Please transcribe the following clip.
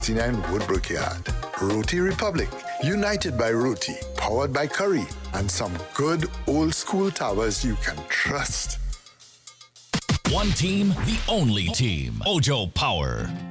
69 Woodbrook Yard. Roti Republic, united by roti, powered by curry, and some good old school towers you can trust. One team, the only team. Ojo Power.